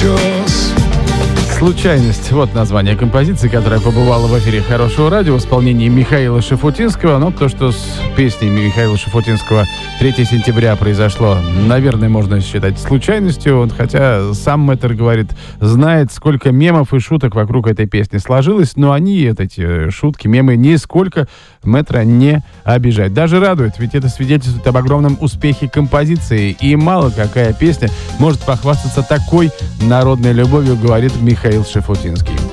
утес. «Случайность» — вот название композиции, которая побывала в эфире Хорошего радио в исполнении Михаила Шафутинского. Но то, что с песней Михаила Шафутинского 3 сентября произошло, наверное, можно считать случайностью. Хотя сам мэтр говорит, знает, сколько мемов и шуток вокруг этой песни сложилось, но они, эти шутки, мемы, нисколько мэтра не обижают. Даже радует, ведь это свидетельствует об огромном успехе композиции. И мало какая песня может похвастаться такой народной любовью, говорит Михаил Шафутинский.